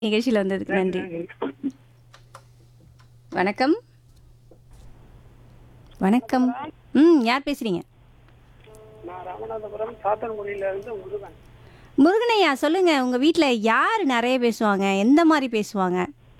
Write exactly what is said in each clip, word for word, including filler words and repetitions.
நிகழ்ச்சியில வந்ததுக்கு நன்றி நன்றி. நன்றி. வணக்கம். வணக்கம். ம். யார் பேசுறீங்க? நான் ராமநாதபுரம் சாத்தன்குடியில இருந்து முருகன். முருகனையா சொல்லுங்க. உங்க வீட்ல யார் நெறைய பேசுவாங்க? எந்த மாரி பேசுவாங்க?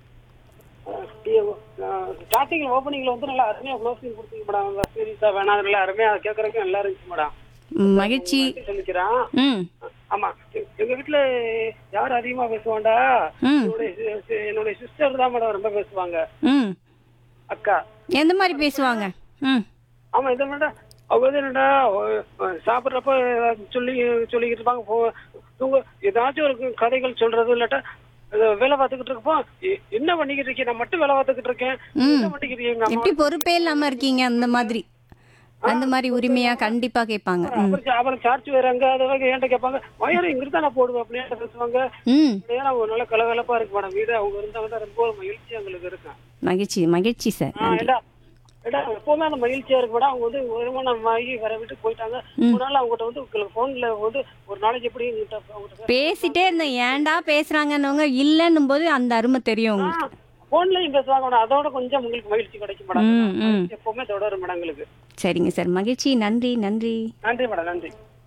ஸ்டார்டிங்ல ஓப்பனிங்ல வந்து நல்லா அருமையா க்ளோசிங் கொடுத்தீங்க மேடம். நல்லா சீரியஸா வேணாம் நல்லா அருமையா கேட்கறதுக்கு நல்லா இருந்துச்சு மேடம். ம், மகிழ்ச்சி. நன்றி சொல்லிக்கிறேன். ம். ஆமா எ- எங்க வீட்டுல யார் அதிகமா பேசுவாண்டா? ம். என்னுடைய சி- சி- என்னுடைய சிஸ்டர் தான் மேடம் ரொம்ப பேசுவாங்க. ம். அக்கா. எந்த மாரி பேசுவாங்க? ம். ஆமா இதை மேடம் அவங்க வந்து என்னடா அஹ், அஹ், சாப்பிட்றப்ப ஏதாச்சும் சொல்லி சொல்லிக்கிட்டு இருப்பாங்க. போ- தூங்க ஏதாச்சும் ஒரு கதைகள் சொல்றது இல்லாட்டா அஹ், வேலை பார்த்துக்கிட்டு இருக்கப்போ எ- என்ன பண்ணிக்கிட்டு இருக்கீங்க? நான் மட்டும் வேலை பார்த்துக்கிட்டு இருக்கேன். ம். என்ன பண்ணிக்கிறீங்க? எங்க அம்மா எப்படி பொறுப்பே இல்லாம இருக்கீங்க அந்த மாதிரி. அந்த மாரி உரிமையா கண்டிப்பா கேட்பாங்க. ம். அப்புறம் அப்புறம் சார்ஜ் வேற அங்க அதை வேற ஏன்ட்ட கேட்பாங்க. வயர் இங்கிட்டு தான் நான் போடுவேன் அப்படின்னு பேசுவாங்க. ம். ஏன்னா ஒரு நல்ல கலகலப்பா இருக்கு மேடம் வீடு. அவங்க இருந்தாங்க தான் ரொம்ப ஒரு மகிழ்ச்சி எங்களுக்கு இருக்கும். மகிழ்ச்சி, மகிழ்ச்சி சார். ஆ, நன்றி. ஏடா ஏடா எப்பவுமே அந்த மகிழ்ச்சியா இருக்கு மேடம். அவங்க வந்து வருமானம் ஆகி வர விட்டு போயிட்டாங்க. ஒரு நாள் அவங்ககிட்ட வந்து உங்களுக்கு போன்ல வந்து ஒரு நாளைக்கு எப்படி உங்ககிட்ட அவங்ககிட்ட பேசிட்டே இருந்தேன். ஏன்டா பேசுறாங்கன்னவங்க இல்லன்னும் போது அந்த அருமை தெரியும் உங்களுக்கு. போன்லயும் பேசுவாங்க மேடம். அதோட கொஞ்சம் உங்களுக்கு மகிழ்ச்சி கிடைக்கும் மேடம். ம், ம். மகிழ்ச்சி எப்பவுமே தொடரும் மேடம் எங்களுக்கு. சரிங்க சார். மகிழ்ச்சி. நன்றி, நன்றி. நன்றி மேடம் நன்றி.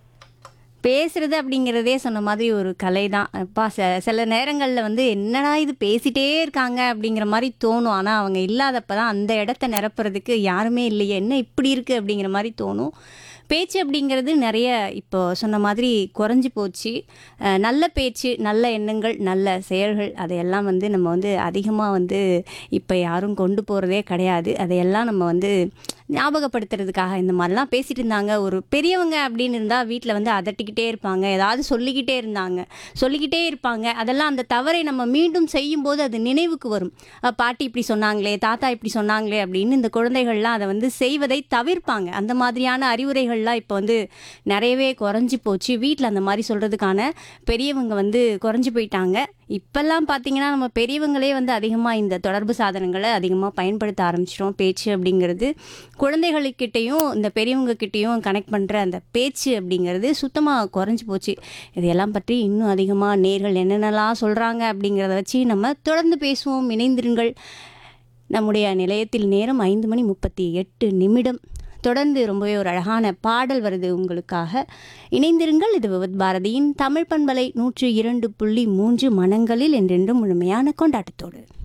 பேசுறது அப்படிங்கிறதே சொன்ன மாதிரி ஒரு கலை தான். அப்பா ச சில நேரங்களில் வந்து என்னடா இது பேசிட்டே இருக்காங்க அப்படிங்கிற மாதிரி தோணும். ஆனால் அவங்க இல்லாதப்ப தான் அந்த இடத்த நிரப்புறதுக்கு யாருமே இல்லையே என்ன இப்படி இருக்குது அப்படிங்கிற மாதிரி தோணும். பேச்சு அப்படிங்கிறது நிறைய இப்போ சொன்ன மாதிரி குறைஞ்சி போச்சு. அஹ் நல்ல பேச்சு, நல்ல எண்ணங்கள், நல்ல செயல்கள் அதையெல்லாம் வந்து நம்ம வந்து அதிகமாக வந்து இப்போ யாரும் கொண்டு போகிறதே கிடையாது. அதையெல்லாம் நம்ம வந்து ஞாபகப்படுத்துறதுக்காக இந்த மாதிரிலாம் பேசிட்டு இருந்தாங்க. ஒரு பெரியவங்க அப்படின்னு இருந்தால் வீட்டில் வந்து அதட்டிக்கிட்டே இருப்பாங்க. ஏதாவது சொல்லிக்கிட்டே இருந்தாங்க சொல்லிக்கிட்டே இருப்பாங்க. அதெல்லாம் அந்த தவறை நம்ம மீண்டும் செய்யும்போது அது நினைவுக்கு வரும். அஹ் பாட்டி இப்படி சொன்னாங்களே, தாத்தா இப்படி சொன்னாங்களே அப்படின்னு இந்த குழந்தைகள்லாம் அதை வந்து செய்வதை தவிர்ப்பாங்க. அந்த மாதிரியான அறிவுரைகள்லாம் இப்போ வந்து நிறையவே குறைஞ்சி போச்சு. வீட்டில் அந்த மாதிரி சொல்கிறதுக்கான பெரியவங்க வந்து குறைஞ்சி போயிட்டாங்க. இப்பெல்லாம் பார்த்தீங்கன்னா நம்ம பெரியவங்களே வந்து அதிகமாக இந்த தொடர்பு சாதனங்களை அதிகமாக பயன்படுத்த ஆரம்பிச்சிட்டோம். பேச்சு அப்படிங்கிறது குழந்தைகளுக்கிட்டையும் இந்த பெரியவங்க கிட்டேயும் கனெக்ட் பண்ணுற அந்த பேச்சு அப்படிங்கிறது சுத்தமாக குறைஞ்சி போச்சு. இதையெல்லாம் பற்றி இன்னும் அதிகமாக நேர்கள் என்னென்னலாம் சொல்கிறாங்க அப்படிங்கிறத வச்சு நம்ம தொடர்ந்து பேசுவோம். இணைந்திருங்கள். நம்முடைய நிலையத்தில் நேரம் ஐந்து மணி முப்பத்தி எட்டு நிமிடம். தொடர்ந்து ரொம்பவே ஒரு அழகான பாடல் வருது உங்களுக்காக. இணைந்திருங்கள். இது விவத் பாரதியின் தமிழ் பண்பலை நூற்று இரண்டு புள்ளி மூன்று மனங்களில் என்றென்றும் முழுமையான கொண்டாட்டத்தோடு.